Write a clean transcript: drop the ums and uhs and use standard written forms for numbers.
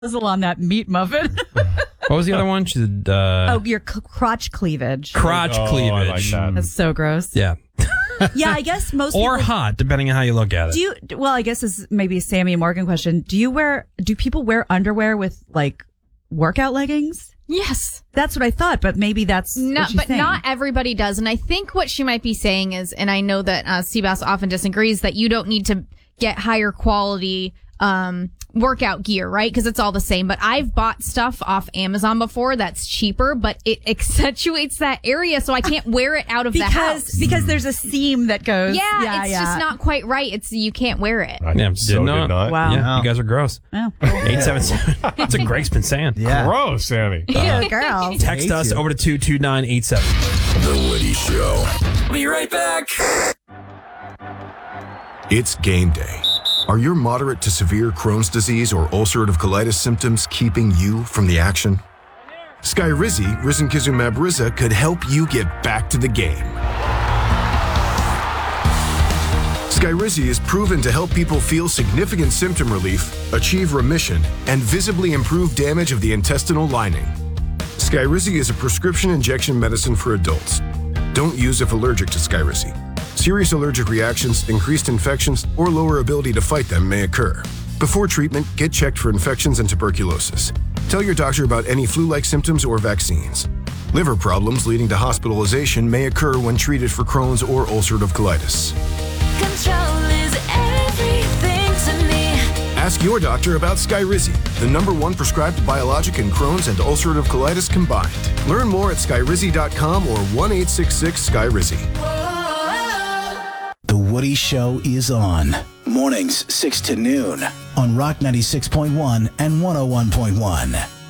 Sizzle on that meat muffin. What was the other one? She did, your crotch cleavage. crotch cleavage. I like that. That's so gross. Yeah. Yeah, I guess most Or people... hot, depending on how you look at it. Do you? Well, I guess this is maybe a Sammy and Morgan question. Do people wear underwear with like workout leggings? Yes. That's what I thought, but maybe that's No, what she's but saying. not everybody does. And I think what she might be saying is, and I know that Seabass often disagrees, that you don't need to get higher quality workout gear, right? Because it's all the same. But I've bought stuff off Amazon before that's cheaper, but it accentuates that area, so I can't wear it out of the house. Because there's a seam that goes. Yeah, it's just not quite right. You can't wear it. I Yeah, so did did not. Wow. Yeah, you guys are gross. Oh. 877. That's what Greg's been saying. Yeah. Gross, Sammy. Yeah, girl. Text Hate us you. over to 22987. The Woody Show. Be right back. It's game day. Are your moderate to severe Crohn's disease or ulcerative colitis symptoms keeping you from the action? Skyrizi, risankizumab Riza, could help you get back to the game. Skyrizi is proven to help people feel significant symptom relief, achieve remission, and visibly improve damage of the intestinal lining. Skyrizi is a prescription injection medicine for adults. Don't use if allergic to Skyrizi. Serious allergic reactions, increased infections, or lower ability to fight them may occur. Before treatment, get checked for infections and tuberculosis. Tell your doctor about any flu-like symptoms or vaccines. Liver problems leading to hospitalization may occur when treated for Crohn's or ulcerative colitis. Control is everything to me. Ask your doctor about Skyrizi, the #1 prescribed biologic in Crohn's and ulcerative colitis combined. Learn more at skyrizi.com or 1-866-SKYRIZI. The Woody Show is on. Mornings 6 to noon on Rock 96.1 and 101.1.